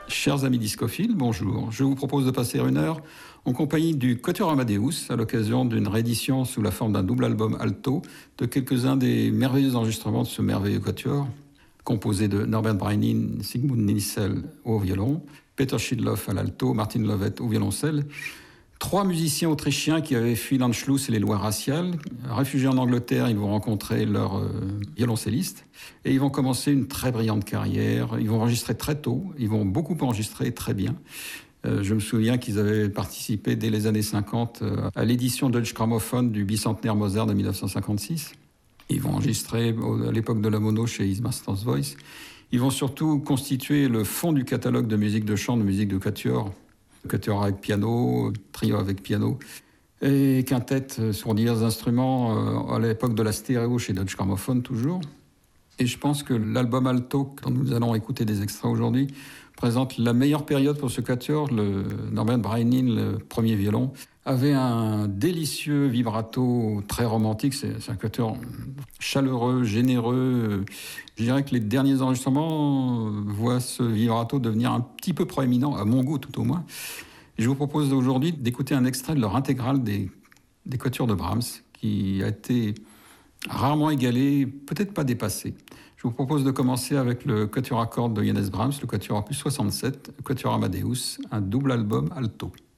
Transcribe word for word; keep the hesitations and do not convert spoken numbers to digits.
Chers amis discophiles, bonjour. Je vous propose de passer une heure en compagnie du Quatuor Amadeus à l'occasion d'une réédition sous la forme d'un double album alto de quelques-uns des merveilleux enregistrements de ce merveilleux quatuor, composé de Norbert Breinin, Sigmund Nielsen au violon, Peter Schidloff à l'alto, Martin Lovett au violoncelle. Trois musiciens autrichiens qui avaient fui l'Anschluss et les lois raciales. Réfugiés en Angleterre, ils vont rencontrer leur euh, violoncelliste et ils vont commencer une très brillante carrière. Ils vont enregistrer très tôt, ils vont beaucoup enregistrer très bien. Euh, je me souviens qu'ils avaient participé dès les années cinquante euh, à l'édition Deutsche Grammophon du bicentenaire Mozart de dix-neuf cent cinquante-six. Ils vont enregistrer à l'époque de la mono chez His Master's Voice. Ils vont surtout constituer le fond du catalogue de musique de chant, de musique de quatuor. Quatuor avec piano, trio avec piano, et quintette sur divers instruments euh, à l'époque de la stéréo chez Deutsche Grammophon toujours. Et je pense que l'album alto, dont nous allons écouter des extraits aujourd'hui, présente la meilleure période pour ce quatuor. Le Norbert Breinin, le premier violon, avait un délicieux vibrato très romantique. C'est, c'est un quatuor chaleureux, généreux. Je dirais que les derniers enregistrements voient ce vibrato devenir un petit peu proéminent, à mon goût tout au moins. Et je vous propose aujourd'hui d'écouter un extrait de leur intégrale des, des quatuors de Brahms, qui a été rarement égalé, peut-être pas dépassé. Je vous propose de commencer avec le quatuor à cordes de Johannes Brahms, le quatuor opus soixante-sept, le quatuor Amadeus, un double album alto.